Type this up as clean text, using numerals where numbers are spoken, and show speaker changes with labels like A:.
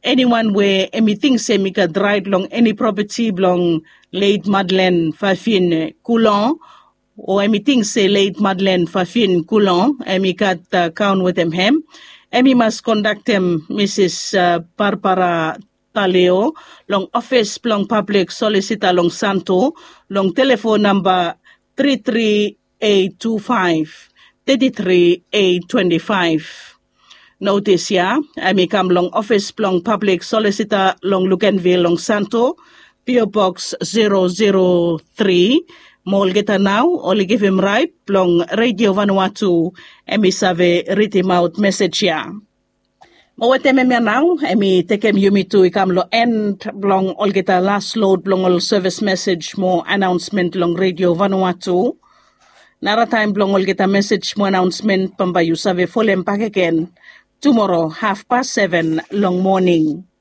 A: anyone where anything say me ka drive long any property belong late Madeleine Fafin Coulon or anything say late Madeleine Fafin Coulon, emi kat count with him. Emi must conduct him Mrs. Barbara Taleo long office long public solicitor long Santo long telephone number 33825 33825. Notice ya, I come long office long public solicitor long Lucanville long Santo, PO Box 003, Molgeta now, only give him right, long Radio Vanuatu, emi save read him out message ya. Mawateme me now, emi take him yumi to ikam lo end long Olgeta last load long all service message more announcement long Radio Vanuatu. Nara time long Olgeta message more announcement pambayu save full back again. Tomorrow, 7:30 long morning.